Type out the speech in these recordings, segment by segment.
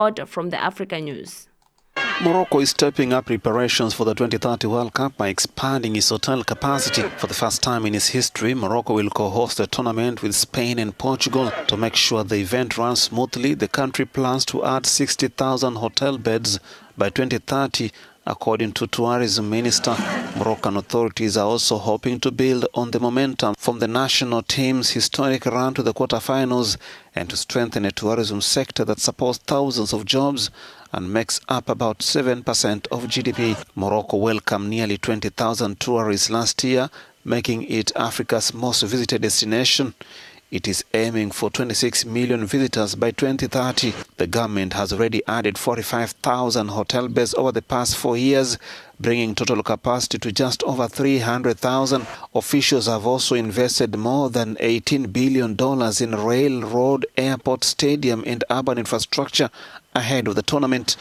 From the Africa News. Morocco is stepping up preparations for the 2030 World Cup by expanding its hotel capacity. For the first time in its history, Morocco will co-host a tournament with Spain and Portugal. To make sure the event runs smoothly, the country plans to add 60,000 hotel beds by 2030, according to Tourism Minister. Moroccan authorities are also hoping to build on the momentum from the national team's historic run to the quarterfinals and to strengthen a tourism sector that supports thousands of jobs and makes up about 7% of GDP. Morocco welcomed nearly 20,000 tourists last year, making it Africa's most visited destination. It is aiming for 26 million visitors by 2030. The government has already added 45,000 hotel beds over the past 4 years, bringing total capacity to just over 300,000. Officials have also invested more than $18 billion in rail, road, airport, stadium and urban infrastructure ahead of the tournament.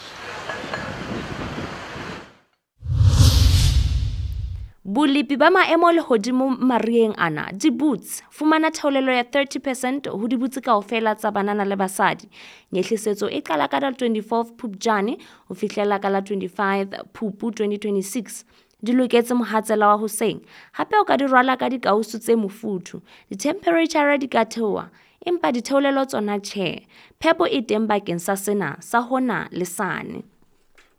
Bolipi ba maemo le hodimo marieng ana di boots fumana theolelo ya 30% ho di butse kaofela tsa banana le basadi. Nyehlisetso e qala ka la 24 Phupjane ho fihlela ka la 25 Phupu 2026. Di loketse mohatsela wa hoseng. Hape o ka di rwala ka dikausu tse mofuthu. Di-temperature di ka theoha, empa ditheolelo tsona tjhe. Phepo e teng bakeng sa sena sa hona le sane.